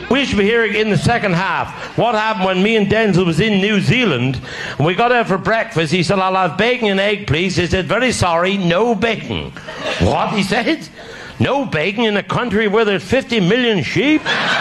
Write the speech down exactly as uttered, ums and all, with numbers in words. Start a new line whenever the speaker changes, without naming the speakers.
We should be hearing in the second half what happened when me and Denzel was in New Zealand and we got out for breakfast. He said, I'll have bacon and egg, please. He said, very sorry, no bacon. What? He said, no bacon in a country where there's fifty million sheep?